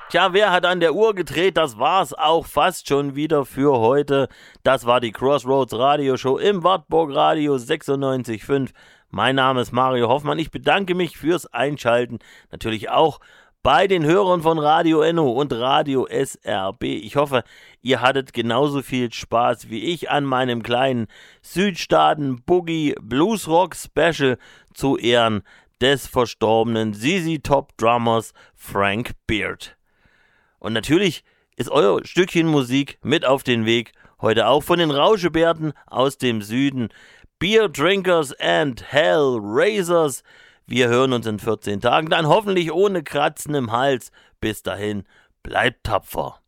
Tja, wer hat an der Uhr gedreht? Das war's auch fast schon wieder für heute. Das war die Crossroads Radioshow im Wartburg Radio 96.5. Mein Name ist Mario Hoffmann. Ich bedanke mich fürs Einschalten. Natürlich auch bei den Hörern von Radio Enno und Radio SRB. Ich hoffe, ihr hattet genauso viel Spaß wie ich an meinem kleinen Südstaaten Boogie Blues Rock Special zu Ehren des verstorbenen ZZ Top Drummers Frank Beard. Und natürlich ist euer Stückchen Musik mit auf den Weg, heute auch von den Rauschebärten aus dem Süden, Beer Drinkers and Hellraisers. Wir hören uns in 14 Tagen, dann hoffentlich ohne Kratzen im Hals. Bis dahin, bleibt tapfer.